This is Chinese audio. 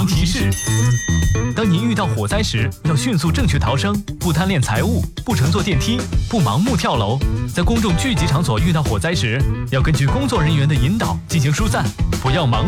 提示：当您遇到火灾时，要迅速正确逃生，不贪恋财物，不乘坐电梯，不盲目跳楼。在公众聚集场所遇到火灾时，要根据工作人员的引导进行疏散，不要盲目